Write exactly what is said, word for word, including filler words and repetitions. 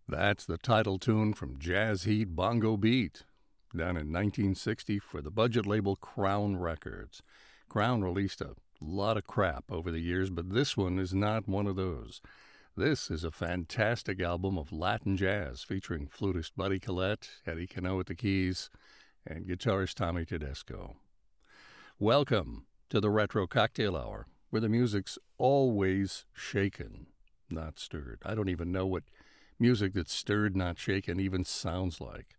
That's the title tune from Jazz Heat Bongo Beat, done in nineteen sixty for the budget label Crown Records. Crown released a lot of crap over the years, but this one is not one of those. This is a fantastic album of Latin jazz featuring flutist Buddy Collette, Eddie Cano at the keys, and guitarist Tommy Tedesco. Welcome to the Retro Cocktail Hour, where the music's always shaken, not stirred. I don't even know what music that's stirred, not shaken, even sounds like.